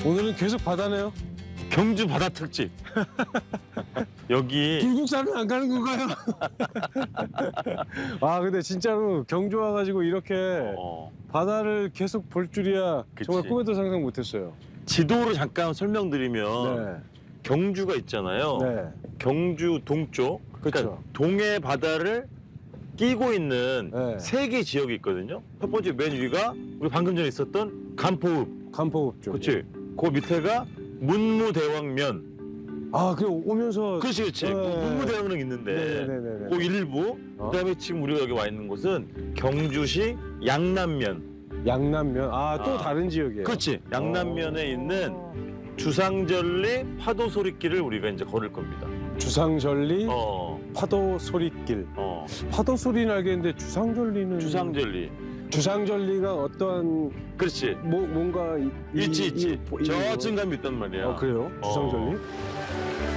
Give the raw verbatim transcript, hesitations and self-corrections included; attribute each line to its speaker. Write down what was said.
Speaker 1: 오늘은 계속 바다네요.
Speaker 2: 경주 바다 특집. 여기
Speaker 1: 길국사는 안 가는 건가요? 아 근데 진짜로 경주 와가지고 이렇게
Speaker 2: 어,
Speaker 1: 바다를 계속 볼 줄이야
Speaker 2: 그치.
Speaker 1: 정말 꿈에도 상상 못했어요.
Speaker 2: 지도를 잠깐 설명드리면
Speaker 1: 네,
Speaker 2: 경주가 있잖아요.
Speaker 1: 네,
Speaker 2: 경주 동쪽, 그러니까
Speaker 1: 그쵸.
Speaker 2: 동해 바다를 끼고 있는
Speaker 1: 네.
Speaker 2: 세 개 지역이 있거든요. 첫 번째 맨 위가 우리 방금 전에 있었던 간포읍,
Speaker 1: 간포읍 쪽.
Speaker 2: 그렇지? 그 밑에가 문무대왕면.
Speaker 1: 아 그래 오면서.
Speaker 2: 그렇지, 그렇지.
Speaker 1: 네.
Speaker 2: 그 문무대왕릉 있는데
Speaker 1: 네네네네.
Speaker 2: 그 일부.
Speaker 1: 어?
Speaker 2: 그다음에 지금 우리가 여기 와 있는 곳은 경주시 양남면.
Speaker 1: 양남면. 아 또
Speaker 2: 아.
Speaker 1: 다른 지역이에요.
Speaker 2: 그렇지. 양남면에
Speaker 1: 어.
Speaker 2: 있는 주상절리 파도 소리길을 우리가 이제 걸을 겁니다.
Speaker 1: 주상절리
Speaker 2: 어,
Speaker 1: 파도 소리길.
Speaker 2: 어.
Speaker 1: 파도 소리는 알겠는데 주상절리는.
Speaker 2: 주상절리.
Speaker 1: 주상절리가 어떠한
Speaker 2: 그렇지.
Speaker 1: 뭐 뭔가 이-
Speaker 2: 있지,
Speaker 1: 이-
Speaker 2: 있지.
Speaker 1: 이- 이-
Speaker 2: 저층 감이 있단 말이야.
Speaker 1: 어 그래요?
Speaker 2: 어.
Speaker 1: 주상절리?